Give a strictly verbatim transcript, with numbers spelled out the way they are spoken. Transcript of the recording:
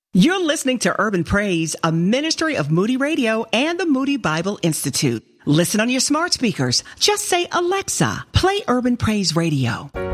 You're listening to Urban Praise, a ministry of Moody Radio and the Moody Bible Institute. Listen on your smart speakers. Just say, Alexa, play Urban Praise Radio.